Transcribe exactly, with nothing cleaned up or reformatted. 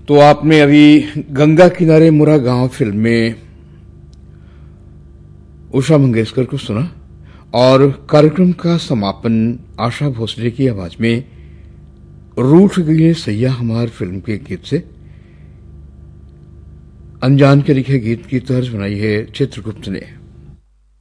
तो आपने अभी गंगा किनारे मुरा गांव फिल्म में उषा मंगेशकर को सुना और कार्यक्रम का समापन आशा भोसले की आवाज में रूठ गई सैया हमार फिल्म के गीत से। अनजान के लिखे गीत की तर्ज बनाई है चित्रगुप्त ने।